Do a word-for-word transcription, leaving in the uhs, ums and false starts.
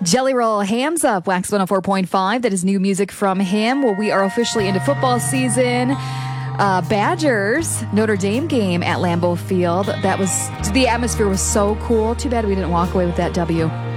Jelly Roll, Hands Up, Wax one oh four point five. That is new music from him. Well, we are officially into football season. Uh, Badgers, Notre Dame game at Lambeau Field. That was, the atmosphere was so cool. Too bad we didn't walk away with that W.